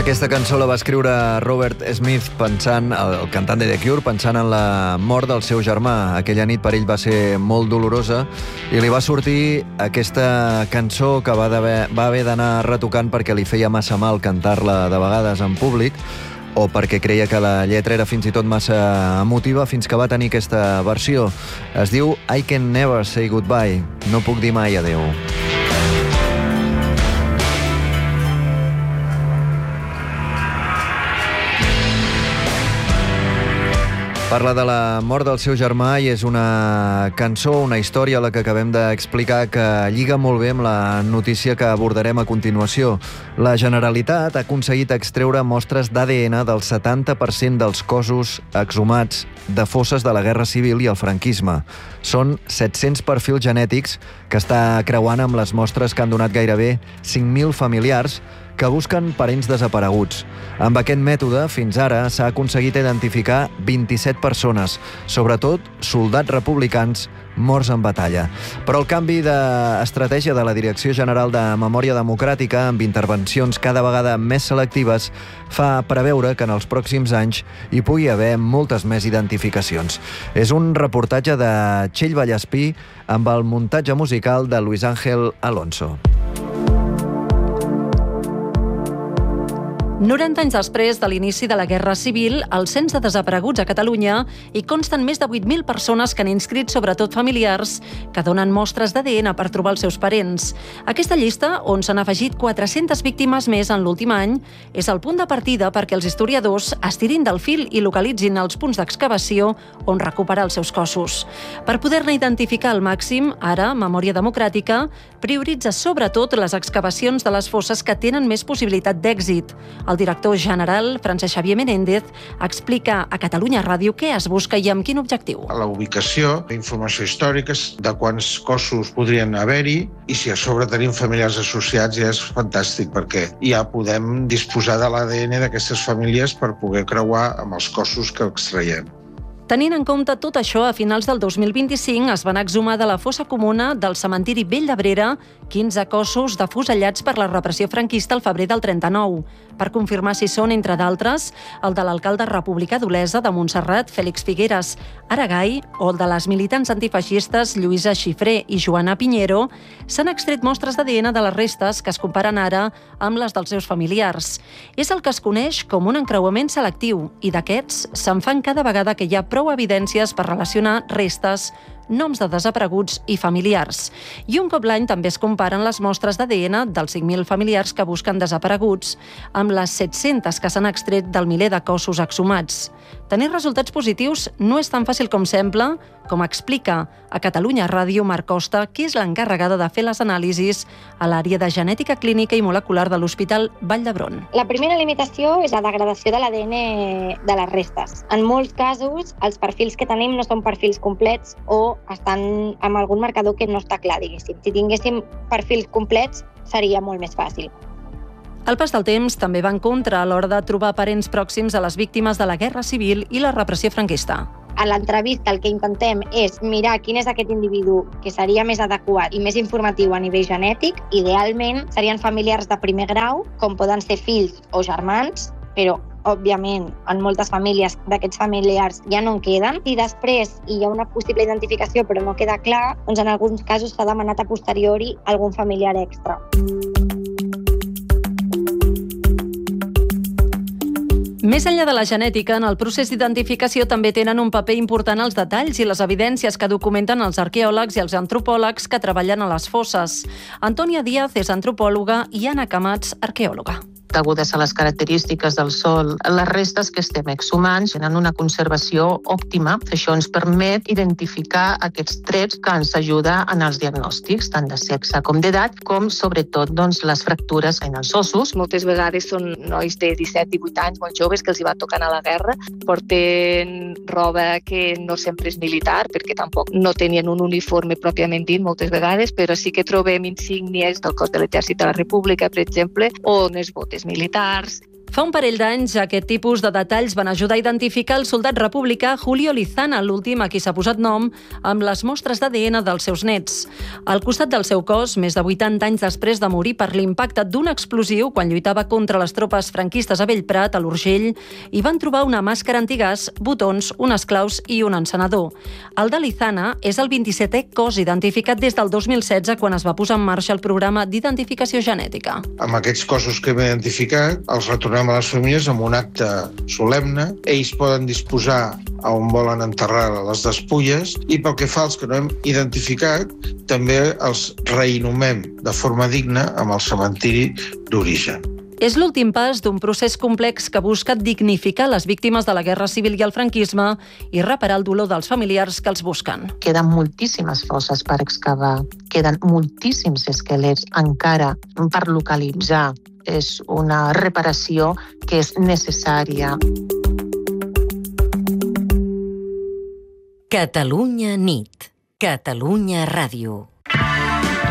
Aquesta cançó la va escriure Robert Smith pensant, el cantant de The Cure, pensant en la mort del seu germà. Aquella nit per ell va ser molt dolorosa i li va sortir aquesta cançó que va haver d'anar retocant perquè li feia massa mal cantar-la de vegades en públic o perquè creia que la lletra era fins i tot massa emotiva fins que va tenir aquesta versió. Es diu I Can Never Say Goodbye, no puc dir mai adeu. Parla de la mort del seu germà i és una cançó, una història la que acabem d'explicar que lliga molt bé amb la notícia que abordarem a continuació. La Generalitat ha aconseguit extreure mostres d'ADN del 70% dels cossos exhumats de fosses de la Guerra Civil i el franquisme. Són 700 perfils genètics que està creuant amb les mostres que han donat gairebé 5.000 familiars que busquen parents desapareguts. Amb aquest mètode, fins ara, s'ha aconseguit identificar 27 persones, sobretot soldats republicans morts en batalla. Però el canvi d'estratègia de la Direcció General de Memòria Democràtica, amb intervencions cada vegada més selectives, fa preveure que en els pròxims anys hi pugui haver moltes més identificacions. És un reportatge de Txell Vallespí amb el muntatge musical de Luis Ángel Alonso. 90 anys després de l'inici de la Guerra Civil, el cens de desapareguts a Catalunya hi consten més de 8.000 persones que han inscrit sobretot familiars que donen mostres d'ADN per trobar els seus parents. Aquesta llista, on s'han afegit 400 víctimes més en l'últim any, és el punt de partida perquè els historiadors estirin del fil i localitzin els punts d'excavació on recuperar els seus cossos. Per poder-ne identificar al màxim, ara, Memòria Democràtica prioritza sobretot les excavacions de les fosses que tenen més possibilitat d'èxit. El director general, Francesc Xavier Menéndez, explica a Catalunya Ràdio què es busca i amb quin objectiu. La ubicació, informació històrica de quants cossos podrien haver-hi i si a sobre tenim familiars associats ja és fantàstic perquè ja podem disposar de l'ADN d'aquestes famílies per poder creuar amb els cossos que extraiem. Tenint en compte tot això, a finals del 2025 es van exhumar de la fossa comuna del cementiri Vell d'Abrera 15 cossos defusellats per la repressió franquista al febrer del 39. Per confirmar si són, entre d'altres, el de l'alcalde republicà d'Olesa de Montserrat, Fèlix Figueres Aragai, o el de les militants antifeixistes Lluïsa Xifré i Joana Piñero, s'han extret mostres d'ADN de les restes que es comparen ara amb les dels seus familiars. És el que es coneix com un encreuament selectiu i d'aquests se'n fan cada vegada que hi ha prou evidències per relacionar restes, noms de desapareguts i familiars. I un cop l'any també es comparen les mostres d'ADN dels 5.000 familiars que busquen desapareguts amb les 700 que s'han extret del miler de cossos exhumats. Tenir resultats positius no és tan fàcil com sembla, com explica a Catalunya Ràdio Marc Costa, que és l'encarregada de fer les anàlisis a l'àrea de genètica clínica i molecular de l'Hospital Vall d'Hebron. La primera limitació és la degradació de l'ADN de les restes. En molts casos, els perfils que tenim no són perfils complets o estan amb algun marcador que no està clar, diguéssim. Si tinguéssim perfils complets, seria molt més fàcil. El pas del temps també va en contra a l'hora de trobar parents pròxims a les víctimes de la Guerra Civil i la repressió franquista. A l'entrevista el que intentem és mirar quin és aquest individu que seria més adequat i més informatiu a nivell genètic. Idealment serien familiars de primer grau, com poden ser fills o germans, però òbviament, en moltes famílies d'aquests familiars ja no en queden. Si després hi ha una possible identificació però no queda clar, doncs en alguns casos s'ha demanat a posteriori algun familiar extra. Més enllà de la genètica, en el procés d'identificació també tenen un paper important els detalls i les evidències que documenten els arqueòlegs i els antropòlegs que treballen a les fosses. Antònia Díaz és antropòloga i Anna Camats, arqueòloga. Degudes a les característiques del sòl, les restes que estem exhumant tenen una conservació òptima. Això ens permet identificar aquests trets que ens ajuden en els diagnòstics, tant de sexe com d'edat, com sobretot les fractures en els ossos. Moltes vegades són nois de 17-18 anys, molt joves, que els hi va tocant a la guerra. Porten roba que no sempre és militar, perquè tampoc no tenien un uniforme pròpiament dit moltes vegades, però sí que trobem insígnies del cos de l'exèrcit de la República, per exemple, o unes botes militars. Fa un parell d'anys, aquest tipus de detalls van ajudar a identificar el soldat republicà Julio Lizana, l'últim a qui s'ha posat nom, amb les mostres d'ADN dels seus nets. Al costat del seu cos, més de 80 anys després de morir per l'impacte d'un explosiu quan lluitava contra les tropes franquistes a Bellprat, a l'Urgell, hi van trobar una màscara antigàs, botons, unes claus i un encenedor. El de Lizana és el 27è cos identificat des del 2016, quan es va posar en marxa el programa d'identificació genètica. Amb aquests cossos que hem identificat, els retornem a les famílies amb un acte solemne. Ells poden disposar a on volen enterrar les despulles i pel que fa als que no hem identificat, també els reinhumem de forma digna amb el cementiri d'origen. És l'últim pas d'un procés complex que busca dignificar les víctimes de la Guerra Civil i el franquisme i reparar el dolor dels familiars que els busquen. Queden moltíssimes fosses per excavar, queden moltíssims esquelets encara per localitzar. És una reparació que és necessària. Catalunya nit. Catalunya Ràdio.